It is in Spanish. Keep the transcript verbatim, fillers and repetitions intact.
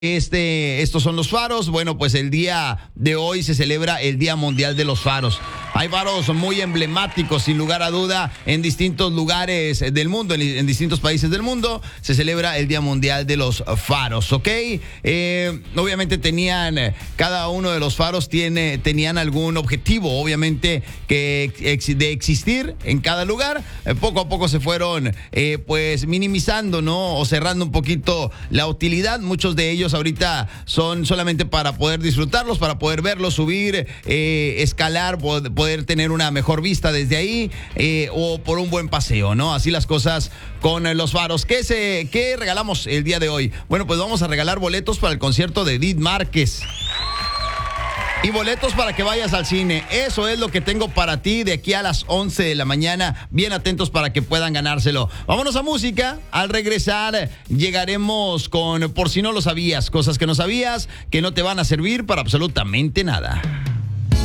Este, estos son los faros. Bueno, pues el día de hoy se celebra el Día Mundial de los Faros. Hay faros muy emblemáticos, sin lugar a duda, en distintos lugares del mundo, en, en distintos países del mundo, se celebra el Día Mundial de los Faros, ¿ok? Eh, obviamente tenían, cada uno de los faros tiene, tenían algún objetivo, obviamente, que ex, de existir en cada lugar. Eh, poco a poco se fueron, eh, pues, minimizando, ¿no? O cerrando un poquito la utilidad. Muchos de ellos ahorita son solamente para poder disfrutarlos, para poder verlos, subir, eh, escalar, poder, poder tener una mejor vista desde ahí, eh, o por un buen paseo, ¿no? Así las cosas con eh, los faros. ¿Qué, se, ¿Qué regalamos el día de hoy? Bueno, pues vamos a regalar boletos para el concierto de Edith Márquez. Y boletos para que vayas al cine. Eso es lo que tengo para ti de aquí a las once de la mañana. Bien atentos para que puedan ganárselo. Vámonos a música. Al regresar llegaremos con Por si no lo sabías. Cosas que no sabías, que no te van a servir para absolutamente nada.